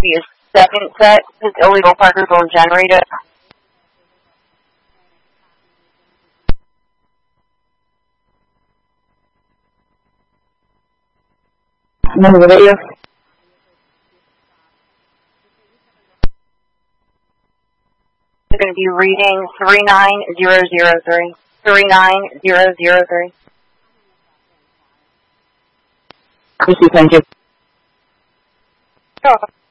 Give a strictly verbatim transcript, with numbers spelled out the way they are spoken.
be a second set because illegal parkers will generate it. Remember the video? I'm going to be reading three nine zero zero three. three nine zero zero three. Thank you, thank you. Sure.